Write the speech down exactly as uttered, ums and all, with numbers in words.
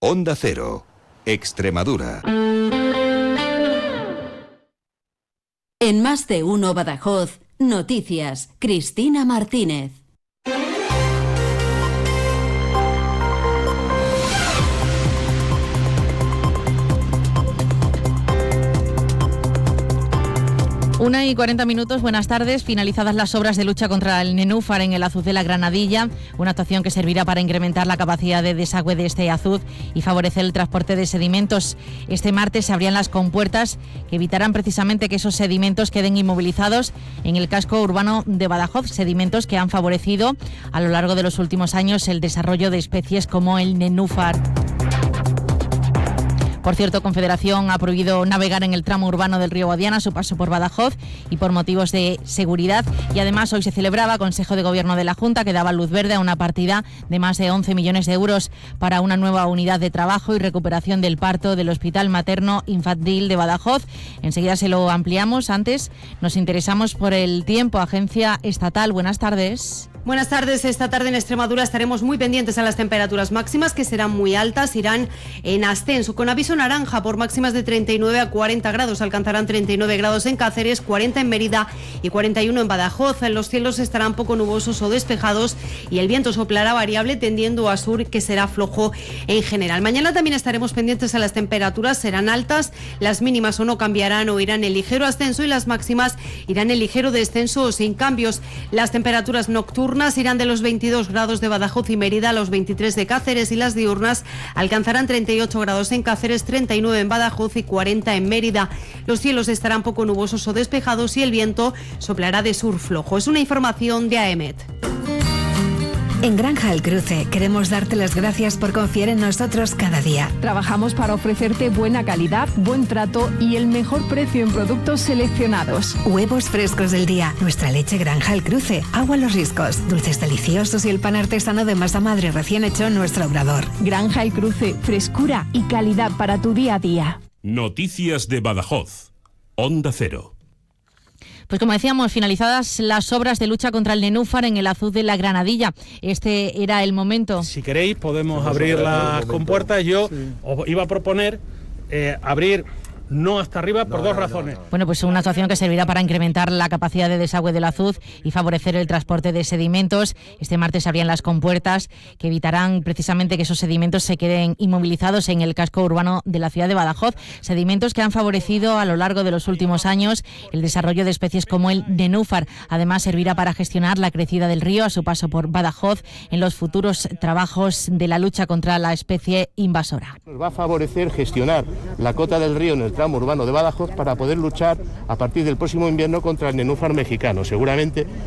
Onda Cero, Extremadura. En Más de Uno Badajoz, noticias, Cristina Martínez. Una y cuarenta minutos, buenas tardes. Finalizadas las obras de lucha contra el nenúfar en el azud de la Granadilla, una actuación que servirá para incrementar la capacidad de desagüe de este azud y favorecer el transporte de sedimentos. Este martes se abrían las compuertas que evitarán precisamente que esos sedimentos queden inmovilizados en el casco urbano de Badajoz, sedimentos que han favorecido a lo largo de los últimos años el desarrollo de especies como el nenúfar. Por cierto, Confederación ha prohibido navegar en el tramo urbano del río Guadiana a su paso por Badajoz y por motivos de seguridad. Y además hoy se celebraba Consejo de Gobierno de la Junta que daba luz verde a una partida de más de once millones de euros para una nueva unidad de trabajo y recuperación del parto del Hospital Materno Infantil de Badajoz. Enseguida se lo ampliamos. Antes nos interesamos por el tiempo. Agencia Estatal, buenas tardes. Buenas tardes. Esta tarde en Extremadura estaremos muy pendientes a las temperaturas máximas, que serán muy altas, irán en ascenso, con aviso naranja por máximas de treinta y nueve a cuarenta grados. Alcanzarán treinta y nueve grados en Cáceres, cuarenta en Mérida y cuarenta y uno en Badajoz. Los cielos estarán poco nubosos o despejados y el viento soplará variable tendiendo a sur, que será flojo en general. Mañana también estaremos pendientes a las temperaturas, serán altas, las mínimas o no cambiarán o irán en ligero ascenso y las máximas irán en ligero descenso o sin cambios. Las temperaturas nocturnas irán de los veintidós grados de Badajoz y Mérida a los veintitrés de Cáceres y las diurnas alcanzarán treinta y ocho grados en Cáceres, treinta y nueve en Badajoz y cuarenta en Mérida. Los cielos estarán poco nubosos o despejados y el viento soplará de sur flojo. Es una información de AEMET. En Granja El Cruce queremos darte las gracias por confiar en nosotros cada día. Trabajamos para ofrecerte buena calidad, buen trato y el mejor precio en productos seleccionados. Huevos frescos del día, nuestra leche Granja El Cruce, agua Los Riscos, dulces deliciosos y el pan artesano de masa madre recién hecho en nuestro obrador. Granja El Cruce, frescura y calidad para tu día a día. Noticias de Badajoz, Onda Cero. Pues como decíamos, finalizadas las obras de lucha contra el nenúfar en el azud de la Granadilla. Este era el momento. Si queréis podemos abrir las compuertas. Yo sí. os iba a proponer eh, abrir no hasta arriba por no, dos no, razones. No, no. Bueno, pues una actuación que servirá para incrementar la capacidad de desagüe del azud y favorecer el transporte de sedimentos. Este martes se abrían las compuertas que evitarán precisamente que esos sedimentos se queden inmovilizados en el casco urbano de la ciudad de Badajoz. Sedimentos que han favorecido a lo largo de los últimos años el desarrollo de especies como el nenúfar. Además, servirá para gestionar la crecida del río a su paso por Badajoz en los futuros trabajos de la lucha contra la especie invasora. Nos va a favorecer gestionar la cota del río en el tramo urbano de Badajoz para poder luchar a partir del próximo invierno contra el nenúfar mexicano. Seguramente